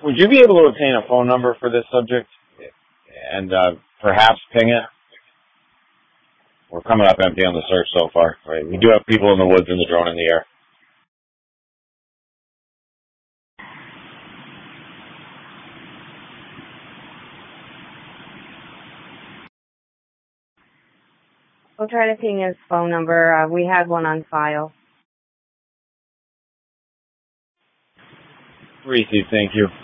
Would you be able to obtain a phone number for this subject and perhaps ping it? We're coming up empty on the search so far. Right? We do have people in the woods and the drone in the air. We'll try to ping his phone number. We had one on file. Received, thank you.